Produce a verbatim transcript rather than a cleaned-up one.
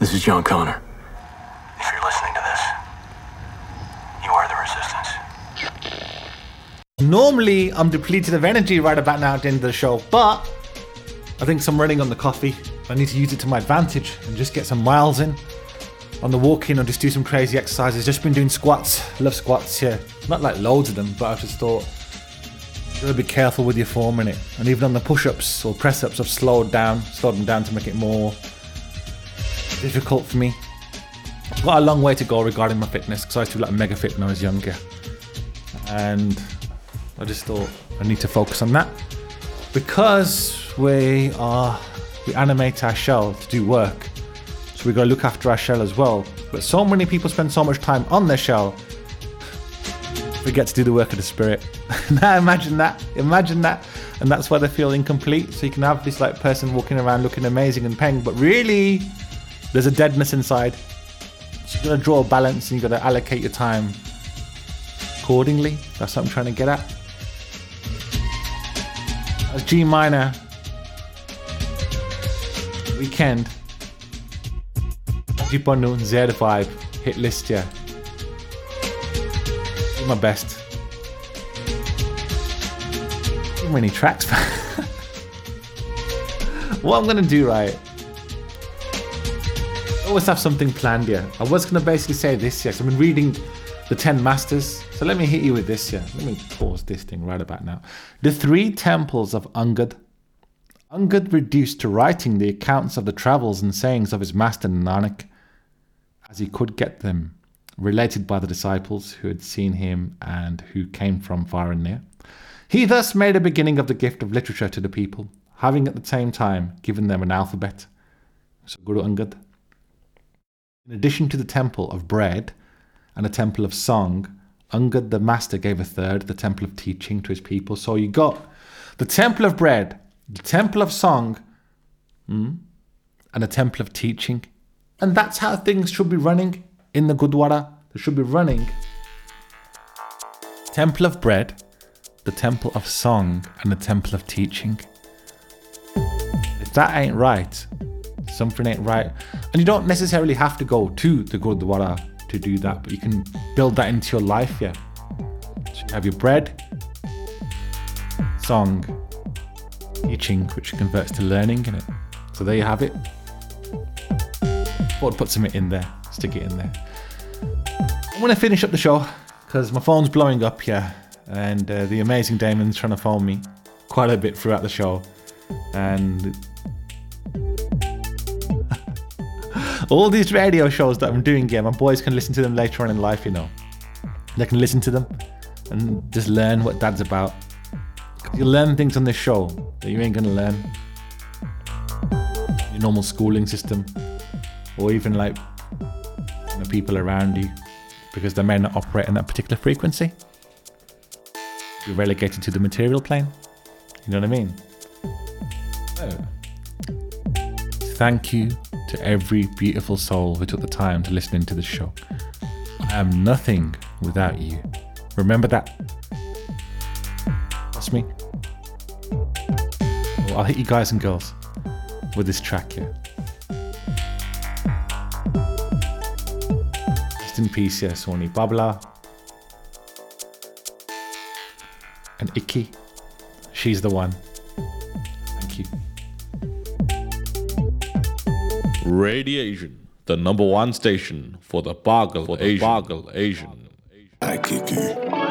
This is John Connor. If you're listening to this, you are the Resistance. Normally, I'm depleted of energy right about now at the end of the show, but I think I'm running on the coffee. I need to use it to my advantage and just get some miles in on the walk-in, or just do some crazy exercises. Just been doing squats. Love squats, yeah. Not like loads of them, but I just thought, you gotta be careful with your form in it. And even on the push-ups or press-ups, I've slowed down, slowed them down to make it more difficult for me. I've got a long way to go regarding my fitness, because I used to be like mega fit when I was younger. And I just thought I need to focus on that. Because we are, we animate our shell to do work. So we gotta look after our shell as well. But so many people spend so much time on their shell, forget to do the work of the spirit. Now imagine that, imagine that. And that's why they feel incomplete. So you can have this like person walking around looking amazing and peng, but really there's a deadness inside. So you gotta draw a balance and you gotta allocate your time accordingly. That's what I'm trying to get at. As G minor weekend, Jiponu zero five hit list, yeah. Do my best. Too many tracks. What I'm gonna do, right? I always have something planned here. I was gonna basically say this, yes. I've been reading the Ten Masters. So let me hit you with this, yeah. Let me pause this thing right about now. The three temples of Angad. Angad reduced to writing the accounts of the travels and sayings of his master Nanak, as he could get them, related by the disciples who had seen him and who came from far and near. He thus made a beginning of the gift of literature to the people, having at the same time given them an alphabet. So Guru Angad. In addition to the temple of bread and a temple of song, Angad the master gave a third, the temple of teaching, to his people. So you got the temple of bread, the temple of song, mm, and a temple of teaching. And that's how things should be running in the Gurdwara. They should be running temple of bread, the temple of song, and the temple of teaching. If that ain't right, something ain't right. And you don't necessarily have to go to the Gurdwara to do that, but you can build that into your life, yeah. So you have your bread, song, teaching, which converts to learning in it. So there you have it. Thought I'd put something in there, stick it in there. I'm going to finish up the show because my phone's blowing up here, and uh, the amazing Damon's trying to phone me quite a bit throughout the show, and all these radio shows that I'm doing here, my boys can listen to them later on in life, you know. They can listen to them and just learn what dad's about. You learn things on this show that you ain't going to learn in your normal schooling system, or even like, you know, people around you, because they may not operate in that particular frequency. You're relegated to the material plane. You know what I mean? Oh. Thank you to every beautiful soul who took the time to listen into this show. I am nothing without you. Remember that. That's me. Well, I'll hit you guys and girls with this track here. Rest in peace, yeah, Sony Babla and Icky. She's the one. Thank you. Radiation, the number one station for the Bargal Asian. Bargal Asian. I kick you.